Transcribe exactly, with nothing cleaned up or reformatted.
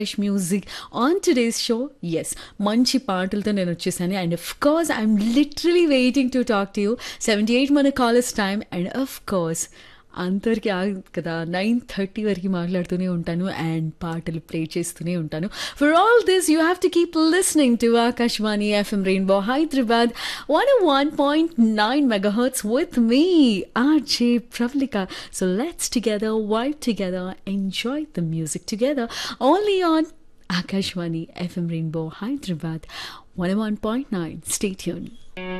music on today's show. Yes, మంచి పాటలతో నేను వచ్చేసాను and of course I'm literally waiting to talk to you seventy eight మన callers time and of course అందరికీ ఆగదు కదా నైన్ థర్టీ వరకు మాట్లాడుతూనే ఉంటాను అండ్ పాటలు ప్లే చేస్తూనే ఉంటాను. For all this you have to keep listening to Akashvani FM rainbow Hyderabad one one point nine megahertz with me RJ Pravalika. So let's together vibe together enjoy the music together only on Akashwani F M Rainbow Hyderabad one oh one point nine. Stay tuned.